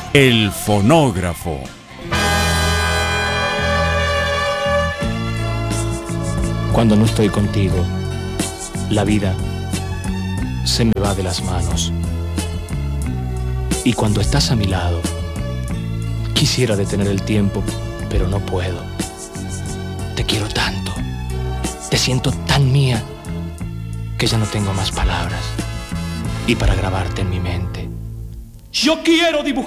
El fonógrafo. Cuando no estoy contigo, la vida se me va de las manos. Y cuando estás a mi lado, quisiera detener el tiempo, pero no puedo. Te quiero tanto, te siento tan mía, que ya no tengo más palabras. Y para grabarte en mi mente, yo quiero dibujar